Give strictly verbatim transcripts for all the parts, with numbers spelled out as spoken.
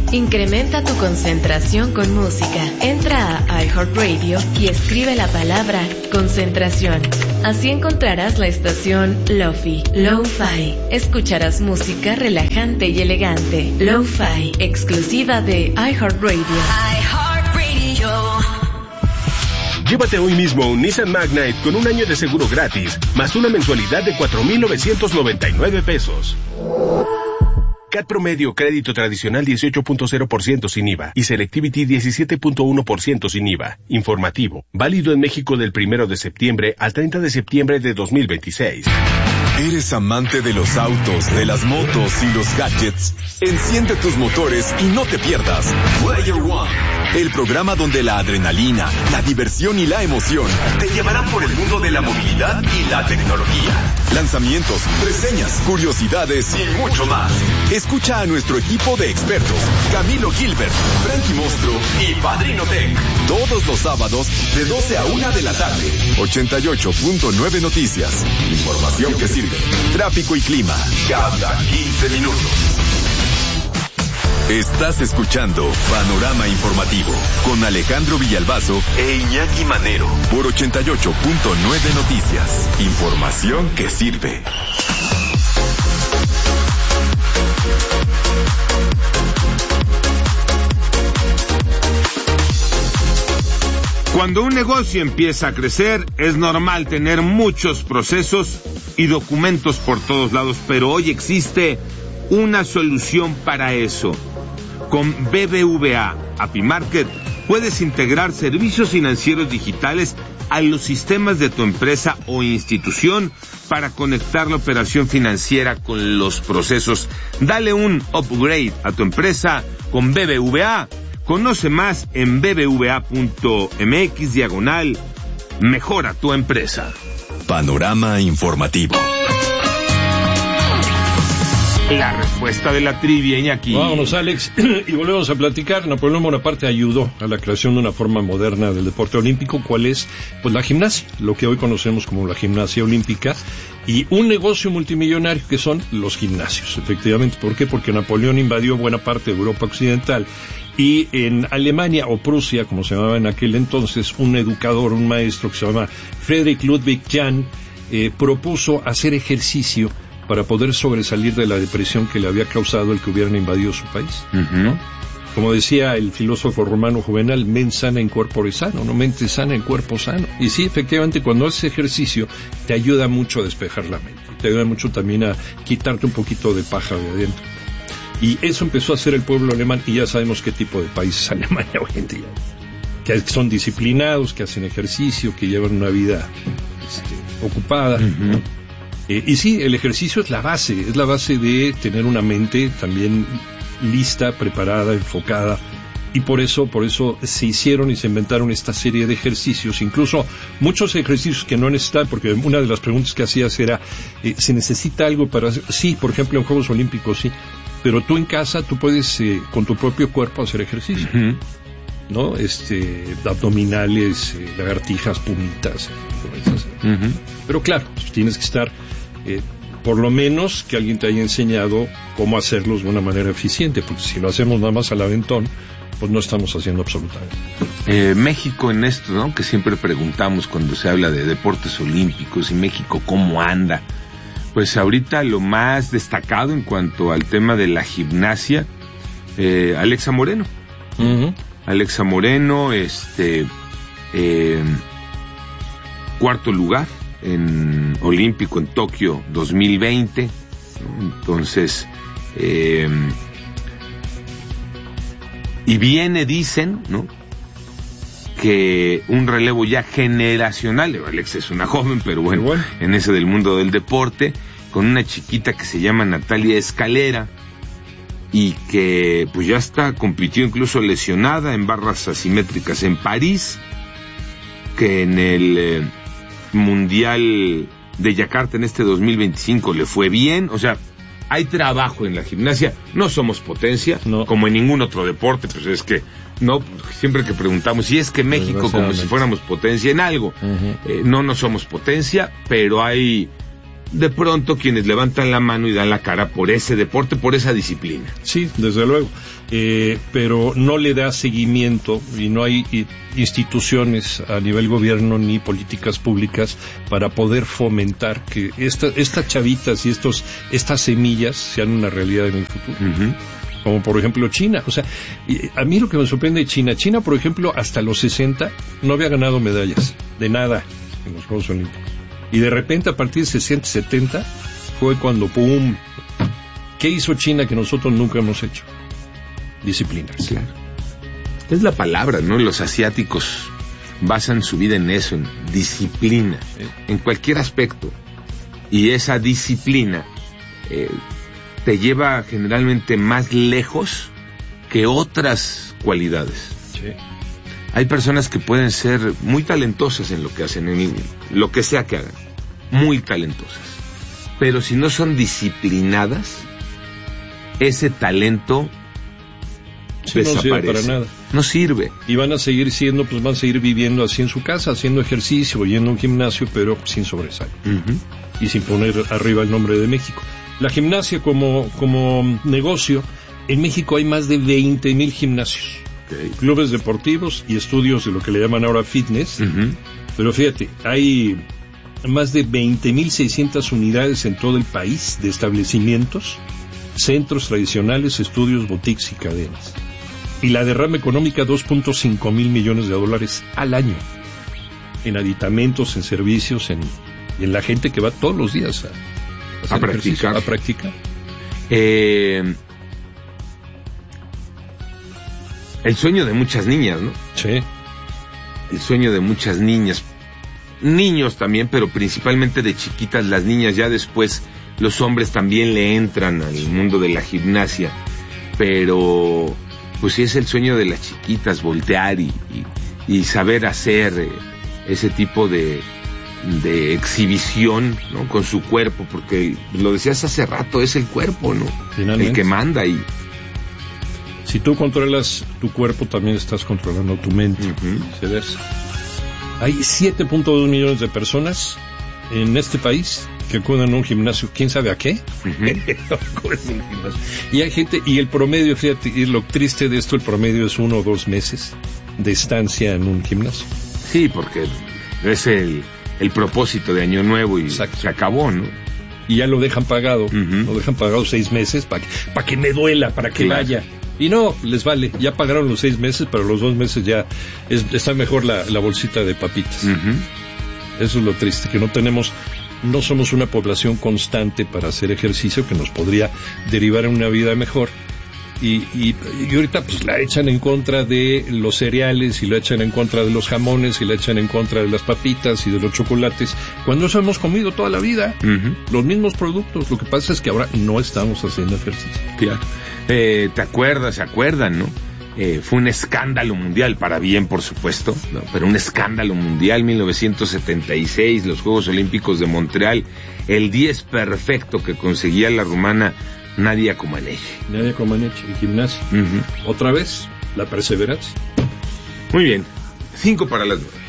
Incrementa tu concentración con música. Entra a iHeartRadio y escribe la palabra concentración. Así encontrarás la estación Lo-Fi, Lo-Fi. Escucharás música relajante y elegante. Lo-Fi, exclusiva de iHeartRadio. iHeartRadio. Llévate hoy mismo un Nissan Magnite con un año de seguro gratis, más una mensualidad de cuatro mil novecientos noventa y nueve pesos. C A T promedio, crédito tradicional dieciocho punto cero por ciento sin I V A y Selectivity diecisiete punto uno por ciento sin I V A. Informativo. Válido en México del primero de septiembre al treinta de septiembre de dos mil veintiséis. ¿Eres amante de los autos, de las motos y los gadgets? Enciende tus motores y no te pierdas Player One, el programa donde la adrenalina, la diversión y la emoción te llevarán por el mundo de la movilidad y la tecnología. Lanzamientos, reseñas, curiosidades y mucho más. Escucha a nuestro equipo de expertos, Camilo Gilbert, Frankie Monstruo y Padrino Tech, todos los sábados de doce a una de la tarde. ochenta y ocho punto nueve Noticias. Información que sirve. Tráfico y clima cada quince minutos. Estás escuchando Panorama Informativo con Alejandro Villalbazo e Iñaki Manero por ochenta y ocho punto nueve Noticias. Información que sirve. Cuando un negocio empieza a crecer, es normal tener muchos procesos y documentos por todos lados, pero hoy existe una solución para eso. Con B B V A APImarket puedes integrar servicios financieros digitales a los sistemas de tu empresa o institución para conectar la operación financiera con los procesos. Dale un upgrade a tu empresa con B B V A. Conoce más en bbva.mx diagonal Mejora tu empresa. Panorama Informativo. La respuesta de la trivia, Iñaki. Vámonos, Alex, y volvemos a platicar. Napoleón Bonaparte ayudó a la creación de una forma moderna del deporte olímpico. ¿Cuál es? Pues la gimnasia, lo que hoy conocemos como la gimnasia olímpica, y un negocio multimillonario que son los gimnasios, efectivamente. ¿Por qué? Porque Napoleón invadió buena parte de Europa Occidental, y en Alemania, o Prusia, como se llamaba en aquel entonces, un educador, un maestro que se llama Friedrich Ludwig Jahn, eh, propuso hacer ejercicio para poder sobresalir de la depresión que le había causado el que hubieran invadido su país. Uh-huh. Como decía el filósofo romano Juvenal, mens sana in corpore sano, no mente sana en cuerpo sano. Y sí, efectivamente, cuando haces ejercicio te ayuda mucho a despejar la mente, te ayuda mucho también a quitarte un poquito de paja de adentro. Y eso empezó a hacer el pueblo alemán, y ya sabemos qué tipo de país es Alemania hoy en día, que son disciplinados, que hacen ejercicio, que llevan una vida este, ocupada, uh-huh. ¿no? Eh, y sí, el ejercicio es la base, es la base de tener una mente también lista, preparada, enfocada, y por eso, por eso se hicieron y se inventaron esta serie de ejercicios, incluso muchos ejercicios que no necesitan, porque una de las preguntas que hacías era, eh, ¿se necesita algo para hacer? Sí, por ejemplo, en Juegos Olímpicos sí, pero tú en casa, tú puedes eh, con tu propio cuerpo hacer ejercicio, uh-huh. ¿no? Este, abdominales, eh, lagartijas, pumitas, uh-huh. pero claro, pues tienes que estar Eh, por lo menos que alguien te haya enseñado cómo hacerlos de una manera eficiente, porque si lo hacemos nada más al aventón, pues no estamos haciendo absolutamente. Eh, México en esto, ¿no? Que siempre preguntamos cuando se habla de deportes olímpicos y México cómo anda. Pues ahorita lo más destacado en cuanto al tema de la gimnasia, eh, Alexa Moreno. Uh-huh. Alexa Moreno, este, eh, cuarto lugar en olímpico en Tokio dos mil veinte, ¿no? Entonces eh, y viene, dicen, ¿no?, que un relevo ya generacional. Alexa es una joven, pero bueno, bueno, en ese del mundo del deporte, con una chiquita que se llama Natalia Escalera, y que pues ya está, compitió incluso lesionada en barras asimétricas en París, que en el eh, Mundial de Yakarta en este dos mil veinticinco le fue bien. O sea, hay trabajo en la gimnasia. No somos potencia, no, como en ningún otro deporte, pues es que no, siempre que preguntamos si es que México, como si fuéramos potencia en algo, uh-huh. eh, no, no somos potencia, pero hay de pronto quienes levantan la mano y dan la cara por ese deporte, por esa disciplina. Sí, desde luego, eh, pero no le da seguimiento y no hay instituciones a nivel gobierno ni políticas públicas para poder fomentar que esta, estas chavitas y estos estas semillas sean una realidad en el futuro. Uh-huh. Como por ejemplo China. O sea, a mí lo que me sorprende de China, China por ejemplo hasta los sesenta no había ganado medallas de nada en los Juegos Olímpicos. Y de repente a partir de sesenta, setenta fue cuando ¡pum! ¿Qué hizo China que nosotros nunca hemos hecho? Disciplinas. Claro. Es la palabra, ¿no? Los asiáticos basan su vida en eso, en disciplina, ¿eh? En cualquier aspecto. Y esa disciplina eh, te lleva generalmente más lejos que otras cualidades. Sí. Hay personas que pueden ser muy talentosas en lo que hacen, en lo que sea que hagan, muy talentosas. Pero si no son disciplinadas, ese talento sí, desaparece. No sirve para nada. No sirve. Y van a seguir siendo, pues van a seguir viviendo así en su casa, haciendo ejercicio, yendo a un gimnasio, pero sin sobresalto. Uh-huh. Y sin poner arriba el nombre de México. La gimnasia como, como negocio, en México hay más de veinte mil gimnasios. Okay. Clubes deportivos y estudios de lo que le llaman ahora fitness. Uh-huh. Pero fíjate, hay más de veinte mil seiscientas unidades en todo el país de establecimientos, centros tradicionales, estudios, boutiques y cadenas. Y la derrama económica, dos punto cinco mil millones de dólares al año. En aditamentos, en servicios, en, en la gente que va todos los días a, a, a practicar. A practicar. Eh... El sueño de muchas niñas, ¿no? Sí. El sueño de muchas niñas. Niños también, pero principalmente de chiquitas las niñas. Ya después los hombres también le entran al mundo de la gimnasia. Pero, pues sí es el sueño de las chiquitas, voltear y, y, y saber hacer eh, ese tipo de, de exhibición, ¿no? Con su cuerpo, porque lo decías hace rato, es el cuerpo, ¿no? Finalmente. El que manda y... Si tú controlas tu cuerpo, también estás controlando tu mente. Uh-huh. ¿Sabes? Hay siete punto dos millones de personas en este país que acuden a un gimnasio, ¿quién sabe a qué? Uh-huh. Y hay gente, y el promedio, fíjate, y lo triste de esto, el promedio es uno o dos meses de estancia en un gimnasio. Sí, porque es el, el propósito de Año Nuevo y Exacto. Se acabó, ¿no? Y ya lo dejan pagado, uh-huh. lo dejan pagado seis meses para que, para que me duela, para que claro. vaya. Y no, les vale, ya pagaron los seis meses, pero los dos meses ya es, está mejor la, la bolsita de papitas. Uh-huh. Eso es lo triste, que no tenemos, no somos una población constante para hacer ejercicio que nos podría derivar en una vida mejor. Y, y, y ahorita pues la echan en contra de los cereales y la echan en contra de los jamones y la echan en contra de las papitas y de los chocolates, cuando eso hemos comido toda la vida, uh-huh. los mismos productos. Lo que pasa es que ahora no estamos haciendo ejercicio. Claro. Eh, ¿Te acuerdas, se acuerdan, no? Eh, fue un escándalo mundial, para bien por supuesto, ¿no? Pero un escándalo mundial, mil novecientos setenta y seis, los Juegos Olímpicos de Montreal, el diez perfecto que conseguía la rumana Nadia Comaneci. Nadia Comaneci, en gimnasia. Uh-huh. Otra vez, la perseverancia. Muy bien, cinco para las nueve.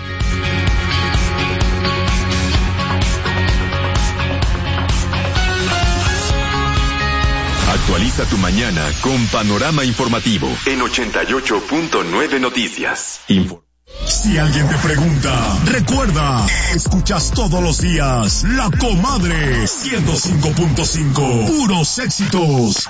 Actualiza tu mañana con Panorama Informativo en ochenta y ocho punto nueve Noticias. Info. Si alguien te pregunta, recuerda, escuchas todos los días La Comadre ciento cinco punto cinco, puros éxitos.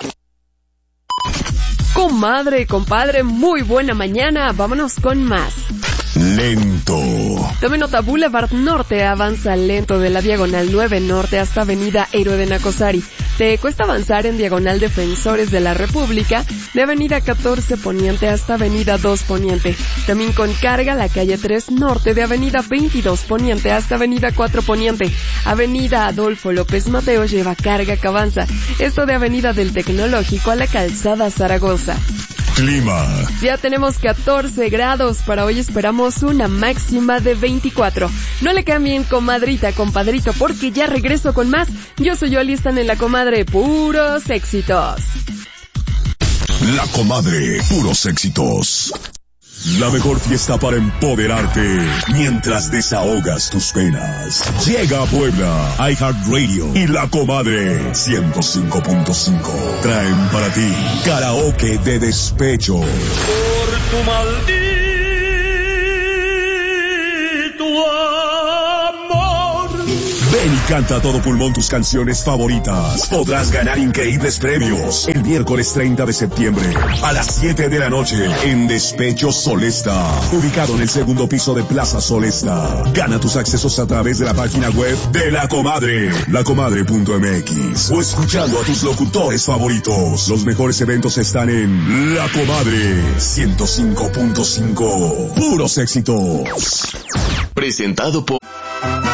Comadre, compadre, muy buena mañana, vámonos con más. Lento. Tome nota, Boulevard Norte avanza lento de la Diagonal nueve Norte hasta Avenida Héroe de Nacosari. Te cuesta avanzar en Diagonal Defensores de la República, de Avenida catorce Poniente hasta Avenida dos Poniente. También con carga la calle tres Norte de Avenida veintidós Poniente hasta Avenida cuatro Poniente. Avenida Adolfo López Mateo lleva carga que avanza. Esto de Avenida del Tecnológico a la Calzada Zaragoza. Clima. Ya tenemos catorce grados, para hoy esperamos una máxima de veinticuatro. No le cambien, comadrita, compadrito, porque ya regreso con más. Yo soy Yoli, están en La Comadre, puros éxitos. La Comadre, puros éxitos. La mejor fiesta para empoderarte mientras desahogas tus penas. Llega a Puebla, iHeartRadio y La Comadre ciento cinco punto cinco. Traen para ti karaoke de despecho. Por tu maldito amor. Ven y canta a todo pulmón tus canciones favoritas. Podrás ganar increíbles premios el miércoles treinta de septiembre a las siete de la noche en Despecho Solesta, ubicado en el segundo piso de Plaza Solesta. Gana tus accesos a través de la página web de La Comadre, lacomadre punto m x, o escuchando a tus locutores favoritos. Los mejores eventos están en La Comadre ciento cinco punto cinco. Puros éxitos. Presentado por